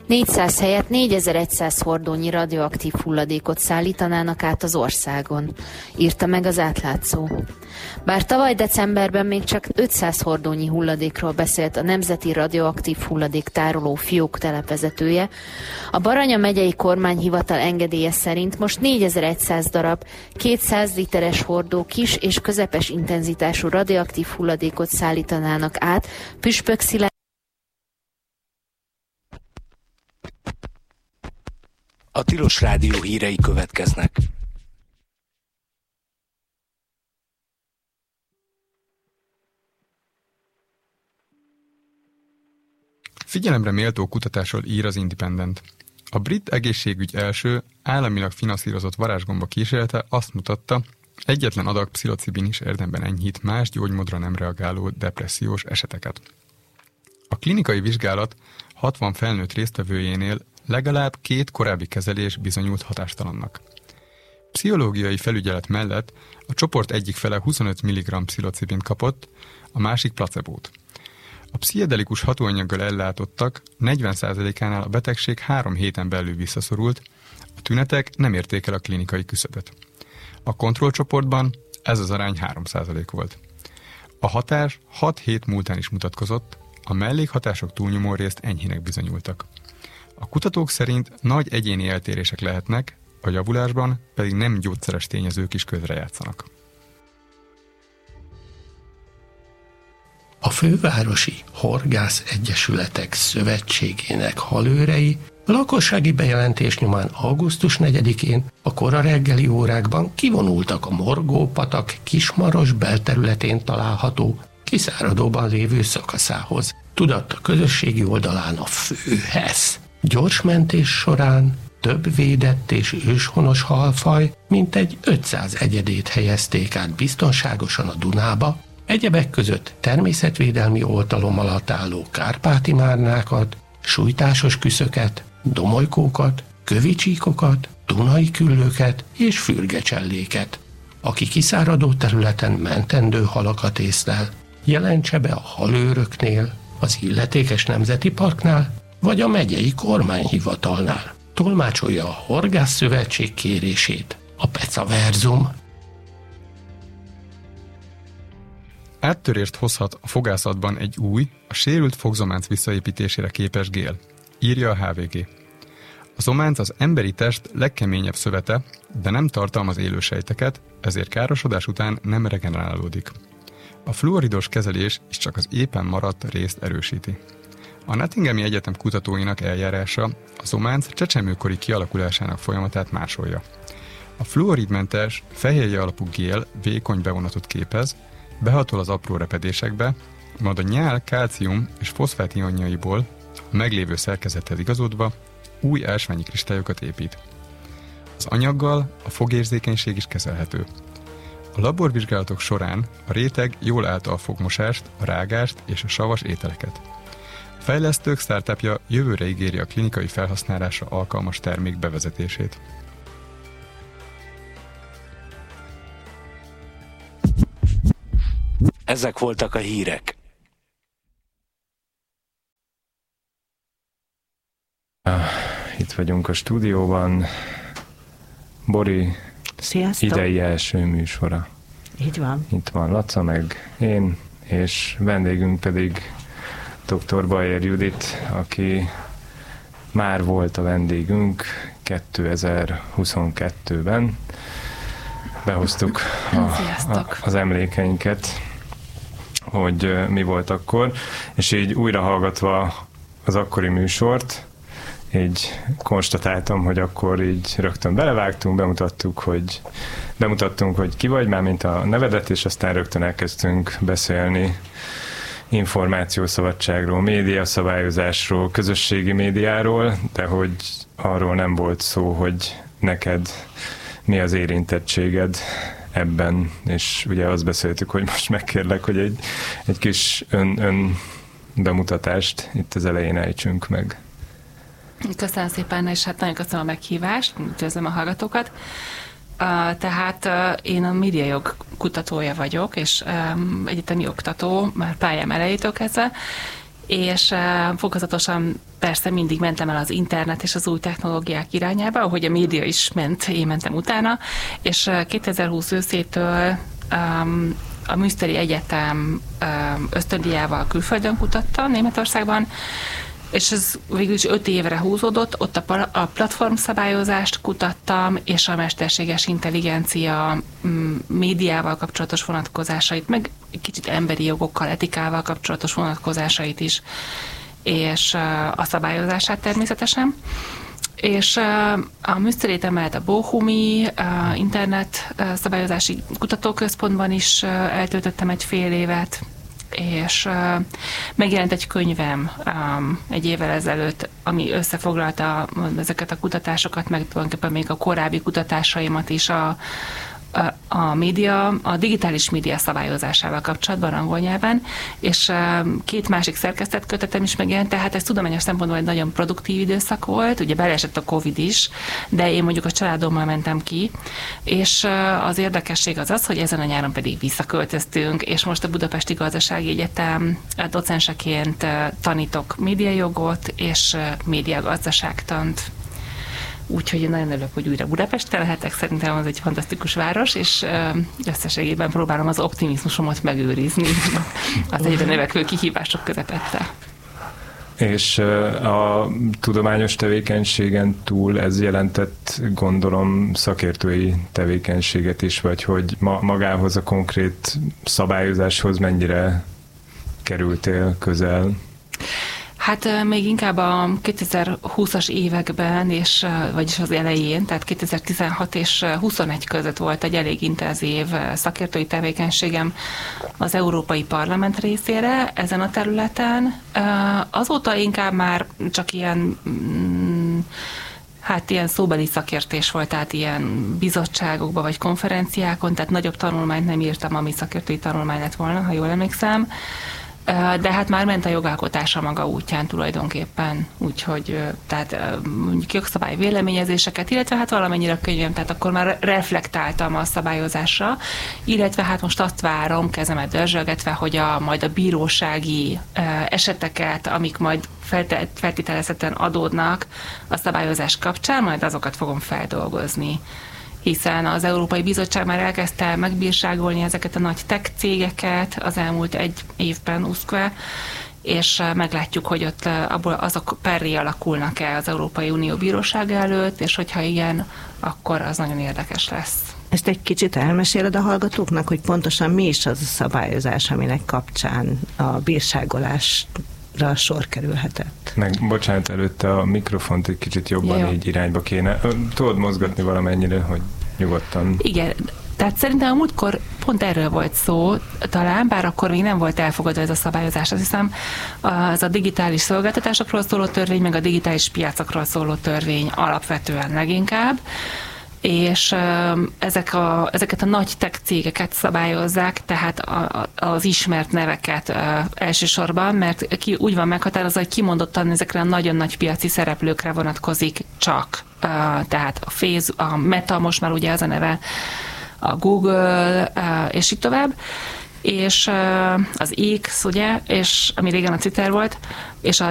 400 helyett 4100 hordónyi radioaktív hulladékot szállítanának át az országon, írta meg az Átlátszó. Bár tavaly decemberben még csak 500 hordónyi hulladékról beszélt a Nemzeti Radioaktív Hulladék Tároló fiók telepvezetője, a Baranya megyei kormányhivatal engedélye szerint most 4100 darab 200 literes hordó kis és közepes intenzitású radioaktív hulladékot szállítanának át Püspökszilárd. A Tilos Rádió hírei következnek. Figyelemre méltó kutatásról ír az Independent. A brit egészségügy első, államilag finanszírozott varázsgomba kísérlete azt mutatta, egyetlen adag pszilocibin is érdemben enyhít más gyógymódra nem reagáló depressziós eseteket. A klinikai vizsgálat 60 felnőtt résztvevőjénél legalább 2 korábbi kezelés bizonyult hatástalannak. Pszichológiai felügyelet mellett a csoport egyik fele 25 mg pszilocibint kapott, a másik placebót. A pszichedelikus hatóanyaggal ellátottak 40%-ánál a betegség 3 héten belül visszaszorult, a tünetek nem érték el a klinikai küszöböt. A kontrollcsoportban ez az arány 3% volt. A hatás 6 hét múltán is mutatkozott, a mellékhatások túlnyomó részt enyhének bizonyultak. A kutatók szerint nagy egyéni eltérések lehetnek, a javulásban pedig nem gyógyszeres tényezők is közrejátszanak. A Fővárosi Horgász Egyesületek Szövetségének halőrei a lakossági bejelentés nyomán augusztus 4-én a kora reggeli órákban kivonultak a Morgó-patak Kismaros belterületén található, kiszáradóban lévő szakaszához. Tudatta közösségi oldalán a Főhesz. Gyors mentés során több védett és őshonos halfaj, mintegy 500 egyedét helyezték át biztonságosan a Dunába, egyebek között természetvédelmi oltalom alatt álló kárpáti márnákat, sújtásos küszöket, domolykókat, kövicsíkokat, dunai küllőket és fürgecselléket. Aki kiszáradó területen mentendő halakat észlel, jelentse be a halőröknél, az illetékes nemzeti parknál, vagy a megyei kormányhivatalnál. Tolmácsolja a Horgász Szövetség kérését a Pecaverzum. Áttörést hozhat a fogászatban egy új, a sérült fogzománc visszaépítésére képes gél, írja a HVG. A zománc az emberi test legkeményebb szövete, de nem tartalmaz élősejteket, ezért károsodás után nem regenerálódik. A fluoridos kezelés is csak az éppen maradt részt erősíti. A Nottinghami Egyetem kutatóinak eljárása a zománc csecsemőkori kialakulásának folyamatát másolja. A fluoridmentes, fehérje alapú gél vékony bevonatot képez, behatol az apró repedésekbe, majd a nyál kálcium és foszfát ionjaiból a meglévő szerkezethez igazodva új ásványi kristályokat épít. Az anyaggal a fogérzékenység is kezelhető. A laborvizsgálatok során a réteg jól állta a fogmosást, a rágást és a savas ételeket. A fejlesztők startupja jövőre ígéri a klinikai felhasználásra alkalmas termék bevezetését. Ezek voltak a hírek. Itt vagyunk a stúdióban. Bori, sziasztok. Idei első műsora. Így van. Itt van Laca, meg én, és vendégünk pedig dr. Bajer Judit, aki már volt a vendégünk 2022-ben. Behoztuk az emlékeinket, hogy mi volt akkor, és így újra hallgatva az akkori műsort, így konstatáltam, hogy akkor így rögtön belevágtunk, bemutattunk, hogy ki vagy, mármint a nevedet, és aztán rögtön elkezdtünk beszélni információszabadságról, médiaszabályozásról, közösségi médiáról, de hogy arról nem volt szó, hogy neked mi az érintettséged ebben, és ugye azt beszéltük, hogy most megkérlek, hogy egy kis ön bemutatást itt az elején ejtsünk meg. Köszönöm szépen, és hát nagyon köszönöm a meghívást, üdvözlöm a hallgatókat. Tehát én a médiajog kutatója vagyok, és egyetemi oktató, már pályám elejétől kezdve, és fokozatosan persze mindig mentem el az internet és az új technológiák irányába, ahogy a média is ment, én mentem utána, és 2020 őszétől a Münsteri Egyetem ösztöndíjával külföldön kutattam Németországban, és ez végül is 5 évre húzódott, ott a platformszabályozást kutattam, és a mesterséges intelligencia médiával kapcsolatos vonatkozásait, meg kicsit emberi jogokkal, etikával kapcsolatos vonatkozásait is, és a szabályozását természetesen. És a Münsterét emellett a Bochumi internet szabályozási kutatóközpontban is eltöltöttem egy fél évet, és megjelent egy könyvem egy évvel ezelőtt, ami összefoglalta ezeket a kutatásokat, meg tulajdonképpen még a korábbi kutatásaimat is a digitális média szabályozásával kapcsolatban angol nyelven, és 2 másik szerkesztett kötetem is megjelent, tehát ez tudományos szempontból egy nagyon produktív időszak volt, ugye beleesett a Covid is, de én mondjuk a családommal mentem ki, és az érdekesség az, hogy ezen a nyáron pedig visszaköltöztünk, és most a Budapesti Gazdasági Egyetem docenseként tanítok médiajogot és médiagazdaságtant. Úgyhogy én nagyon örülök, hogy újra Budapesten lehetek, szerintem az egy fantasztikus város, és összességében próbálom az optimizmusomat megőrizni az egyre növekvő kihívások közepette. És a tudományos tevékenységen túl ez jelentett, gondolom, szakértői tevékenységet is, vagy hogy magához a konkrét szabályozáshoz mennyire kerültél közel? Hát még inkább a 2020-as években, vagyis az elején, tehát 2016 és 21 között volt egy elég intenzív szakértői tevékenységem az Európai Parlament részére ezen a területen. Azóta inkább már csak ilyen szóbeli szakértés volt, tehát ilyen bizottságokban vagy konferenciákon, tehát nagyobb tanulmányt nem írtam, ami szakértői tanulmány lett volna, ha jól emlékszem. De hát már ment a jogalkotása maga útján tulajdonképpen, úgyhogy tehát mondjuk jogszabály véleményezéseket, illetve hát valamennyire a könyvem, tehát akkor már reflektáltam a szabályozásra, illetve hát most azt várom, kezemet dörzsölgetve, hogy majd a bírósági eseteket, amik majd feltételezhetően adódnak a szabályozás kapcsán, majd azokat fogom feldolgozni. Hiszen az Európai Bizottság már elkezdte megbírságolni ezeket a nagy tech cégeket az elmúlt 1 évben uszkve, és meglátjuk, hogy ott abból azok perré alakulnak-e az Európai Unió bírósága előtt, és hogyha igen, akkor az nagyon érdekes lesz. Ezt egy kicsit elmeséled a hallgatóknak, hogy pontosan mi is az a szabályozás, aminek kapcsán a bírságolásra sor kerülhetett? Bocsánat, előtte a mikrofont egy kicsit jobban így irányba kéne. Tudod mozgatni valamennyire, hogy nyugodtan. Igen, tehát szerintem a múltkor pont erről volt szó talán, bár akkor még nem volt elfogadva ez a szabályozás. Azt hiszem, az a digitális szolgáltatásokról szóló törvény, meg a digitális piacokról szóló törvény alapvetően leginkább, és ezeket a nagy tech cégeket szabályozzák, tehát az ismert neveket elsősorban, mert úgy van meghatározva, hogy kimondottan ezekre a nagyon nagy piaci szereplőkre vonatkozik csak. Tehát a Meta, most már ugye az a neve, a Google, és így tovább, és az X, ugye, és ami régen a Twitter volt, és a